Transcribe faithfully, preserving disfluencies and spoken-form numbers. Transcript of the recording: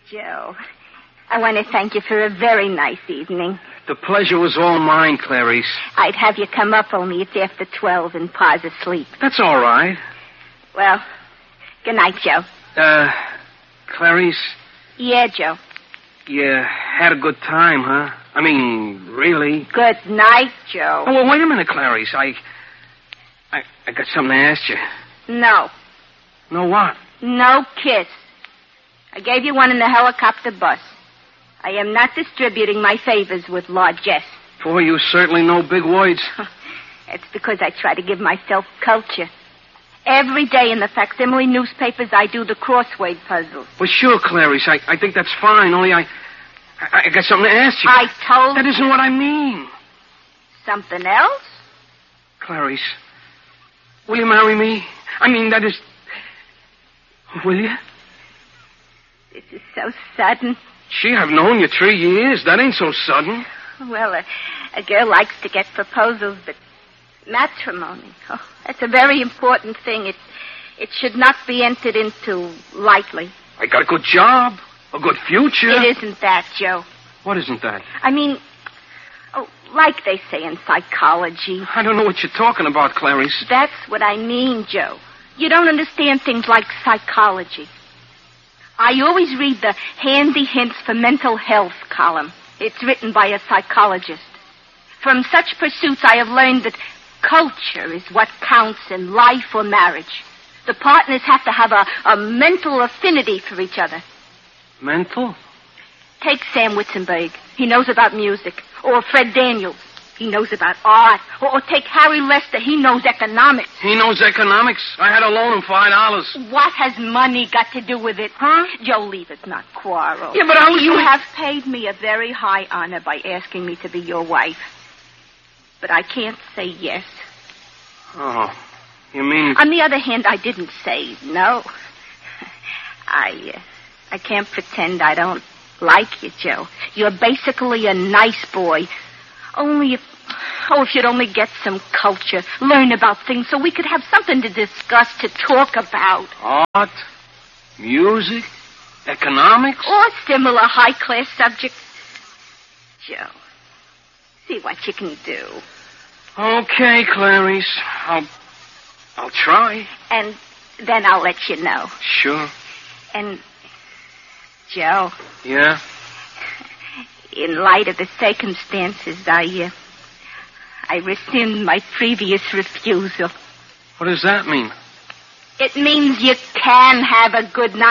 Joe, I want to thank you for a very nice evening. The pleasure was all mine, Clarice. I'd have you come up, only it's after twelve and Pa's asleep. That's all right. Well, good night, Joe. Uh, Clarice? Yeah, Joe. You had a good time, huh? I mean, really? Good night, Joe. Oh, well, wait a minute, Clarice. I... I, I got something to ask you. No. No what? No kiss. I gave you one in the helicopter bus. I am not distributing my favors with largesse. Boy, you certainly know big words. It's because I try to give myself culture. Every day in the facsimile newspapers, I do the crossword puzzles. Well, sure, Clarice. I, I think that's fine, only I, I... I got something to ask you. I told That you. isn't what I mean. Something else? Clarice, will you marry me? I mean, that is... Will you? This is so sudden. Gee, I've known you three years. That ain't so sudden. Well, a, a girl likes to get proposals, but matrimony, oh, that's a very important thing. It, it should not be entered into lightly. I got a good job, a good future. It isn't that, Joe. What isn't that? I mean, oh, like they say in psychology. I don't know what you're talking about, Clarice. That's what I mean, Joe. You don't understand things like psychology. I always read the Handy Hints for Mental Health column. It's written by a psychologist. From such pursuits, I have learned that culture is what counts in life or marriage. The partners have to have a, a mental affinity for each other. Mental? Take Sam Witzenberg. He knows about music. Or Fred Daniels. He knows about art. Or, or take Harry Lester. He knows economics. He knows economics. I had to loan him five dollars. What has money got to do with it? Huh? Joe, leave it, not quarrel. Yeah, but I was... You have paid me a very high honor by asking me to be your wife. But I can't say yes. Oh, you mean... On the other hand, I didn't say no. I, uh, I can't pretend I don't like you, Joe. You're basically a nice boy. Only if... Oh, if you'd only get some culture, learn about things so we could have something to discuss, to talk about. Art, music, economics? Or similar high-class subjects. Joe, see what you can do. Okay, Clarice. I'll... I'll try. And then I'll let you know. Sure. And, Joe... Yeah? In light of the circumstances, I, uh, I rescind my previous refusal. What does that mean? It means you can have a good night.